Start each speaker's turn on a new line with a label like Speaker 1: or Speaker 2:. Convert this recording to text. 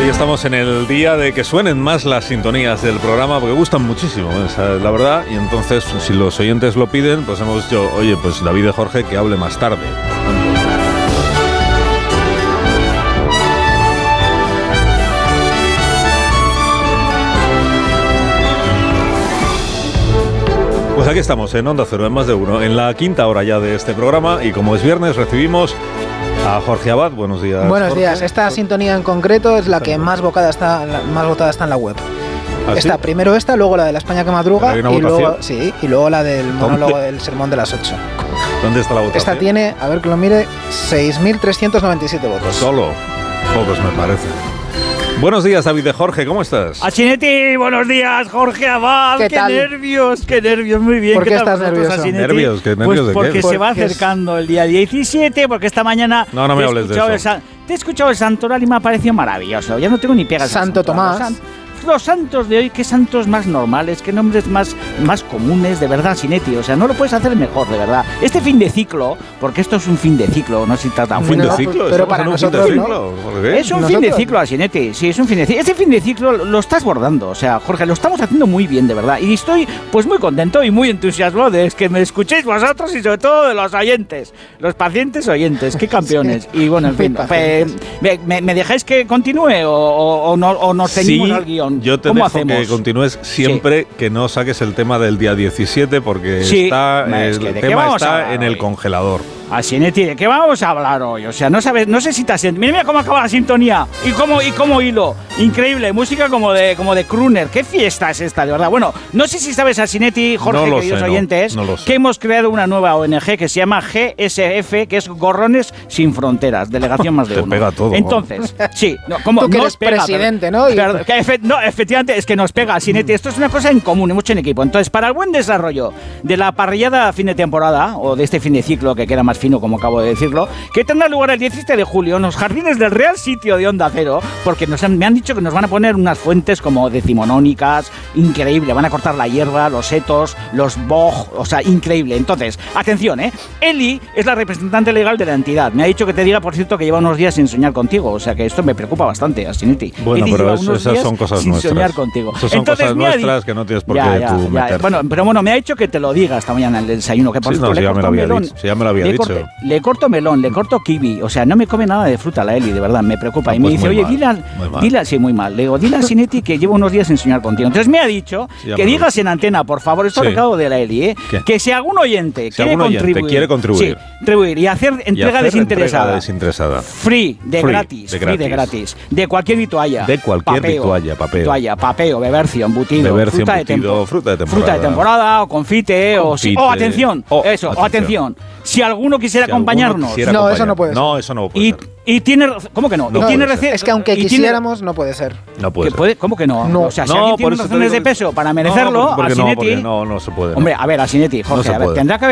Speaker 1: Hoy estamos en el día de que suenen más las sintonías del programa porque gustan muchísimo, esa es la verdad. Y entonces, si los oyentes lo piden, pues hemos dicho, oye, pues David y Jorge que hable más tarde. Pues aquí estamos en Onda Cero, en Más de Uno, en la quinta hora ya de este programa. Y como es viernes, recibimos a Jorge Abad. Buenos días.
Speaker 2: Buenos
Speaker 1: Jorge.
Speaker 2: días. Esta sintonía en concreto es la que más votada está en la web.
Speaker 1: ¿Ah, sí?
Speaker 2: Primero esta, luego la de la España que madruga
Speaker 1: ¿Hay una
Speaker 2: y
Speaker 1: votación?
Speaker 2: luego la del monólogo del sermón de las 8.
Speaker 1: ¿Dónde está la votación?
Speaker 2: Esta tiene, a ver que lo mire, 6.397 votos.
Speaker 1: Solo. Pocos me parece. Buenos días, David de Jorge, ¿cómo estás?
Speaker 3: Asinetti, buenos días, Jorge Abad.
Speaker 2: ¿Qué tal?
Speaker 3: qué nervios, muy bien.
Speaker 2: ¿Por qué estás
Speaker 3: tal vosotros,
Speaker 2: nervioso?
Speaker 3: Asinetti?
Speaker 1: ¿Nervios? ¿Qué nervios
Speaker 3: Pues
Speaker 1: de qué?
Speaker 3: porque se va
Speaker 2: Porque es-
Speaker 3: acercando el día 17, porque esta mañana...
Speaker 1: No me
Speaker 3: te he
Speaker 1: hables de
Speaker 3: escuchado
Speaker 1: eso.
Speaker 3: Te he escuchado el santoral y me ha parecido maravilloso. Ya no tengo ni pegas. al
Speaker 2: Santo
Speaker 3: santoral.
Speaker 2: Tomás.
Speaker 3: Los santos de hoy, qué santos más normales, qué nombres más comunes, de verdad, Asinetti. O sea, no lo puedes hacer mejor, de verdad. Este fin de ciclo, porque esto es un fin de ciclo, no se trata
Speaker 1: ¿Un fin de
Speaker 2: No,
Speaker 1: ciclo?
Speaker 2: pero
Speaker 1: ¿Estamos
Speaker 2: para
Speaker 1: en un fin de
Speaker 2: nosotros,
Speaker 1: ciclo? ¿Por qué?
Speaker 3: Es un fin
Speaker 2: ¿Nosotros?
Speaker 3: de ciclo, Asinetti. Sí, es un fin de ciclo. Este fin de ciclo lo estás bordando. O sea, Jorge, lo estamos haciendo muy bien, de verdad. Y estoy, pues, muy contento y muy entusiasmado de que me escuchéis vosotros y sobre todo de los oyentes. Los pacientes oyentes. Qué campeones.
Speaker 2: Sí.
Speaker 3: Y bueno, en fin.
Speaker 2: Muy pacientes.
Speaker 3: ¿Me dejáis que continúe o nos ceñimos al guión?
Speaker 1: Yo te
Speaker 3: ¿Cómo
Speaker 1: dejo
Speaker 3: hacemos?
Speaker 1: que continúes siempre que no saques el tema del día 17 porque
Speaker 3: Sí,
Speaker 1: está,
Speaker 3: es que
Speaker 1: el
Speaker 3: ¿de qué
Speaker 1: tema
Speaker 3: vamos a
Speaker 1: está
Speaker 3: hablar
Speaker 1: en el
Speaker 3: hoy?
Speaker 1: congelador.
Speaker 3: Asinetti, ¿de qué vamos a hablar hoy? O sea, no sé si te has... Mira cómo acaba la sintonía y cómo hilo. Increíble, música como de crooner. ¿Qué fiesta es esta, de verdad? Bueno, no sé si sabes, Asinetti, Jorge,
Speaker 1: No lo
Speaker 3: queridos
Speaker 1: sé,
Speaker 3: oyentes,
Speaker 1: no lo sé.
Speaker 3: que hemos creado una nueva ONG que se llama GSF, que es Gorrones Sin Fronteras, Delegación Más de
Speaker 1: Te
Speaker 3: Uno.
Speaker 1: pega todo,
Speaker 3: Entonces, sí, no, como
Speaker 2: Tú que
Speaker 3: nos
Speaker 2: eres
Speaker 3: pega,
Speaker 2: presidente,
Speaker 3: pero-
Speaker 2: ¿no? Y-
Speaker 3: pero- no, efectivamente, es que nos pega, Asinetti. Esto es una cosa en común, mucho en equipo. Entonces, para el buen desarrollo de la parrillada a fin de temporada, o de este fin de ciclo que queda más fino, como acabo de decirlo, que tendrá lugar el 17 de julio en los jardines del Real Sitio de Onda Cero, porque me han dicho que nos van a poner unas fuentes como decimonónicas, increíble, van a cortar la hierba, los setos, los boj, o sea, increíble. Entonces, atención, Eli es la representante legal de la entidad. Me ha dicho que te diga, por cierto, que lleva unos días sin soñar contigo, o sea que esto me preocupa bastante, Asinetti.
Speaker 1: Bueno,
Speaker 3: Eli
Speaker 1: pero
Speaker 3: lleva unos
Speaker 1: esas
Speaker 3: días
Speaker 1: son cosas
Speaker 3: sin
Speaker 1: nuestras.
Speaker 3: soñar contigo.
Speaker 1: Esas son
Speaker 3: Entonces,
Speaker 1: cosas
Speaker 3: me ha
Speaker 1: nuestras que no tienes por qué tú meterte.
Speaker 3: Bueno, pero bueno, me ha dicho que te lo diga esta mañana en el desayuno, que por
Speaker 1: Sí,
Speaker 3: cierto,
Speaker 1: no,
Speaker 3: le
Speaker 1: si ya me
Speaker 3: corto
Speaker 1: lo había
Speaker 3: melón.
Speaker 1: dicho, si ya me lo había dicho.
Speaker 3: Le corto melón, le corto kiwi, o sea, no me come nada de fruta la Eli, de verdad, me preocupa.
Speaker 1: No,
Speaker 3: Y me
Speaker 1: pues
Speaker 3: dice,
Speaker 1: muy
Speaker 3: oye,
Speaker 1: mal, muy mal.
Speaker 3: dile, sí, muy mal. Le digo, dile a Sinetti que llevo unos días sin soñar contigo. Entonces me ha dicho
Speaker 1: Sí, ya
Speaker 3: que
Speaker 1: me lo
Speaker 3: digas en antena, por favor, esto
Speaker 1: Sí.
Speaker 3: es recado de la Eli,
Speaker 1: ¿Qué?
Speaker 3: que si algún oyente
Speaker 1: Si algún oyente quiere contribuir.
Speaker 3: sí, contribuir y hacer entrega desinteresada. Free, de gratis. De cualquier vitualla.
Speaker 1: De cualquier vitualla, papeo.
Speaker 3: Vitualla, papeo, bebercio, embutido,
Speaker 1: Bebercio,
Speaker 3: fruta,
Speaker 1: embutido, fruta de temporada.
Speaker 3: fruta de temporada, o confite,
Speaker 1: Confite.
Speaker 3: o atención, o atención. Si alguno quisiera
Speaker 1: Si alguno
Speaker 3: acompañarnos
Speaker 1: quisiera
Speaker 2: No,
Speaker 1: acompañar-
Speaker 2: eso no puede ser.
Speaker 1: No, eso no puede
Speaker 3: y,
Speaker 1: ser.
Speaker 3: y tiene... ¿Cómo que no?
Speaker 1: No
Speaker 3: y tiene
Speaker 1: puede ser.
Speaker 3: reci-
Speaker 2: Es que aunque
Speaker 3: y tiene-
Speaker 2: quisiéramos, no puede ser.
Speaker 1: No puede
Speaker 3: que
Speaker 1: ser.
Speaker 3: puede- ¿Cómo que no?
Speaker 2: No.
Speaker 3: O sea, si
Speaker 1: No,
Speaker 3: alguien
Speaker 1: por
Speaker 3: tiene
Speaker 1: eso te
Speaker 3: razones
Speaker 1: digo
Speaker 3: de
Speaker 1: que-
Speaker 3: peso para merecerlo,
Speaker 1: porque
Speaker 3: Asinetti...
Speaker 1: no se puede. no.
Speaker 3: Hombre, a ver, Asinetti, Jorge,
Speaker 1: se
Speaker 3: a ver,
Speaker 1: puede.
Speaker 3: tendrá que